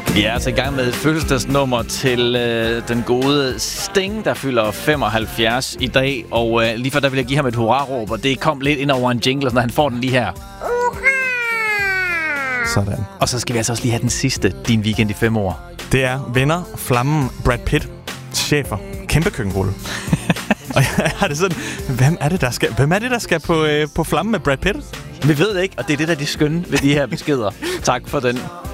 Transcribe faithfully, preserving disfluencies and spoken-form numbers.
Vi er altså i gang med et fødselsdagsnummer til øh, den gode Sting, der fylder femoghalvfjerds i dag. Og øh, lige før der vil jeg give ham et hurra-råb, og det kom lidt ind over en jingle, når han får den lige her. Sådan. Og så skal vi altså også lige have den sidste, din weekend i fem år. Det er Venner, Flammen, Brad Pitt, chefer, kæmpe køkkenrulle. Og jeg har det sådan, hvem er det, der skal, hvem er det, der skal på, øh, på Flammen med Brad Pitt? Vi ved det ikke, og det er det, der er de skønne ved de her beskeder. Tak for den.